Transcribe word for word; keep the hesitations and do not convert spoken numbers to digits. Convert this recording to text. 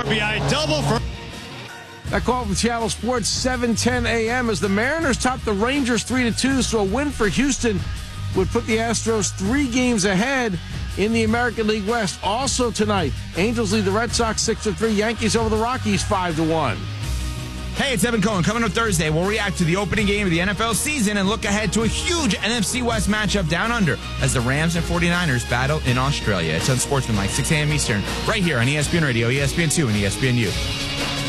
B I double for... That call from Seattle Sports, seven ten a.m. as the Mariners top the Rangers three to two, so a win for Houston would put the Astros three games ahead in the American League West. Also tonight, Angels lead the Red Sox six to three, Yankees over the Rockies five to one. Hey, it's Evan Cohen. Coming up Thursday, we'll react to the opening game of the N F L season and look ahead to a huge N F C West matchup down under as the Rams and forty-niners battle in Australia. It's on Sportsman Mike, six a.m. Eastern, right here on E S P N Radio, E S P N two, and E S P N U.